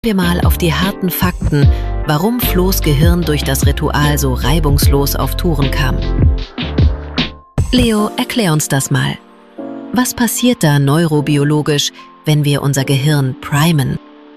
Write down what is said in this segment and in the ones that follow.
Wir mal auf die harten Fakten, warum Flo's Gehirn durch das Ritual so reibungslos auf Touren kam. Leo, erklär uns das mal. Was passiert da neurobiologisch, wenn wir unser Gehirn primen?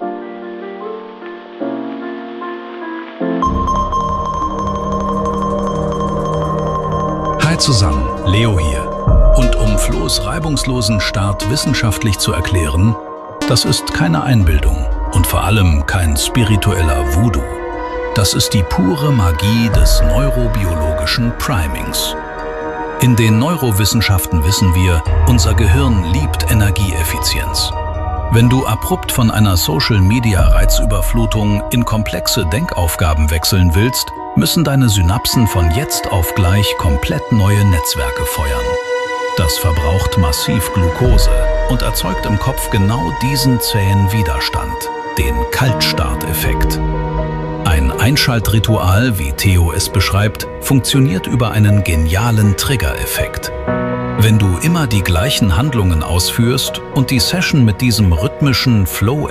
Hi zusammen, Leo hier. Und um Flo's reibungslosen Start wissenschaftlich zu erklären, das ist keine Einbildung. Und vor allem kein spiritueller Voodoo. Das ist die pure Magie des neurobiologischen Primings. In den Neurowissenschaften wissen wir, unser Gehirn liebt Energieeffizienz. Wenn du abrupt von einer Social-Media-Reizüberflutung in komplexe Denkaufgaben wechseln willst, müssen deine Synapsen von jetzt auf gleich komplett neue Netzwerke feuern. Das verbraucht massiv Glucose und erzeugt im Kopf genau diesen zähen Widerstand. Den Kaltstarteffekt. Ein Einschaltritual, wie Theo es beschreibt, funktioniert über einen genialen Triggereffekt. Wenn du immer die gleichen Handlungen ausführst und die Session mit diesem rhythmischen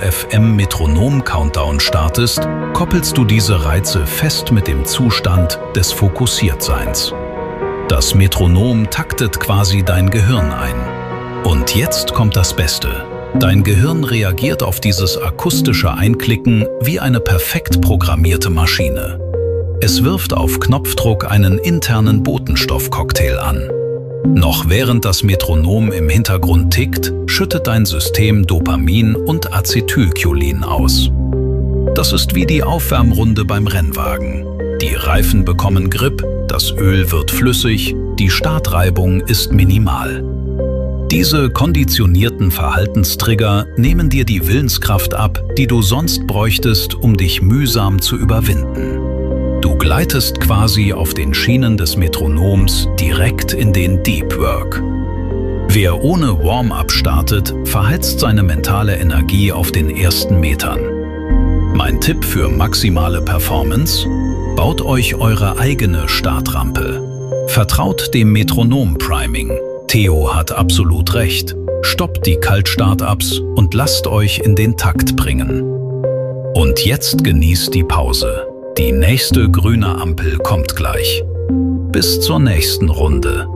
Flow-FM-Metronom-Countdown startest, koppelst du diese Reize fest mit dem Zustand des Fokussiertseins. Das Metronom taktet quasi dein Gehirn ein. Und jetzt kommt das Beste. Dein Gehirn reagiert auf dieses akustische Einklicken wie eine perfekt programmierte Maschine. Es wirft auf Knopfdruck einen internen Botenstoffcocktail an. Noch während das Metronom im Hintergrund tickt, schüttet dein System Dopamin und Acetylcholin aus. Das ist wie die Aufwärmrunde beim Rennwagen. Die Reifen bekommen Grip, das Öl wird flüssig, die Startreibung ist minimal. Diese konditionierten Verhaltenstrigger nehmen dir die Willenskraft ab, die du sonst bräuchtest, um dich mühsam zu überwinden. Du gleitest quasi auf den Schienen des Metronoms direkt in den Deep Work. Wer ohne Warm-up startet, verheizt seine mentale Energie auf den ersten Metern. Mein Tipp für maximale Performance: Baut euch eure eigene Startrampe. Vertraut dem Metronom-Priming. Theo hat absolut recht. Stoppt die Kaltstartups und lasst euch in den Takt bringen. Und jetzt genießt die Pause. Die nächste grüne Ampel kommt gleich. Bis zur nächsten Runde.